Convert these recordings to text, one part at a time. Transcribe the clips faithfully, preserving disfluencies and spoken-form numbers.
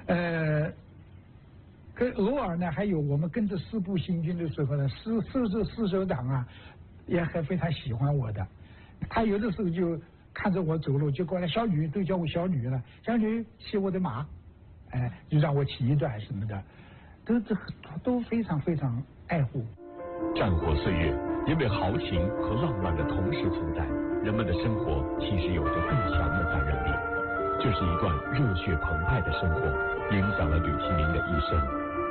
呃，跟偶尔呢，还有我们跟着师部行军的时候呢，师师师师首长啊，也还非常喜欢我的。他有的时候就看着我走路，就过来，小女都叫我小女了，小女骑我的马，哎，就让我骑一段什么的，都都都非常非常爱护。 战火岁月，因为豪情和浪漫的同时存在，人们的生活其实有着更强的感染力。这是一段热血澎湃的生活，影响了吕其明的一生。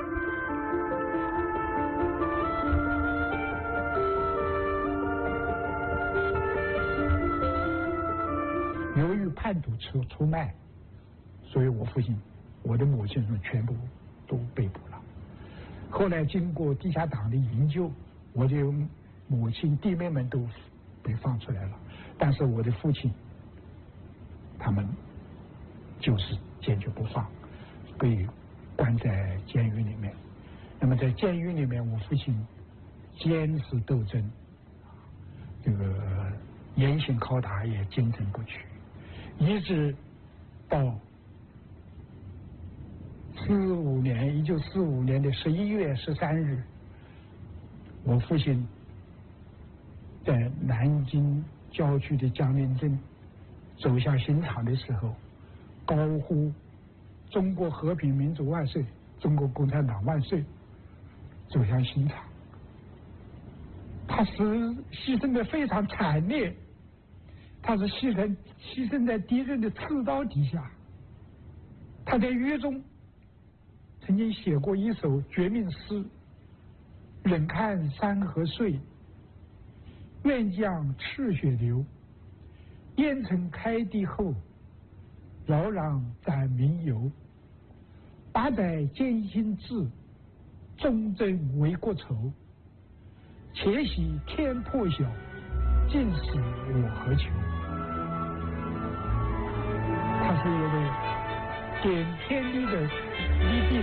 由于叛徒出出卖，所以我父亲、我的母亲是全部都被捕了。后来经过地下党的营救，我的母亲、弟妹们都被放出来了，但是我的父亲，他们就是坚决不放，被关在监狱里面。那么在监狱里面，我父亲坚持斗争，这个严刑拷打也坚贞不屈，一直到四五年，一九四五年的十一月十三日，我父亲在南京郊区的江宁镇走向刑场的时候，高呼“中国和平民主万岁，中国共产党万岁”，走向刑场。他是牺牲的非常惨烈，他是牺牲牺牲在敌人的刺刀底下。他在狱中曾经写过一首绝命诗：“忍看山河碎，愿将赤血流。烟尘开地后，扰攘斩民犹。八载艰辛志，忠贞为国仇。且喜天破晓，尽使我何求。”他是一位顶天立的立地